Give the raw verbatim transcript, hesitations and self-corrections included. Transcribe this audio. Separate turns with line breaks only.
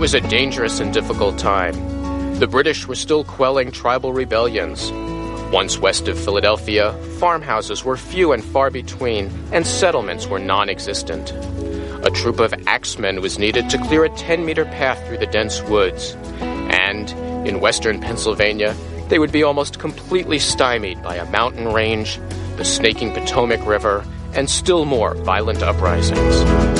was a dangerous and difficult time. The British were still quelling tribal rebellions. Once west of Philadelphia, farmhouses were few and far between, and settlements were non-existent. A troop of axemen was needed to clear a ten-meter path through the dense woods. And, in western Pennsylvania, they would be almost completely stymied by a mountain range, the snaking Potomac River, and still more violent uprisings.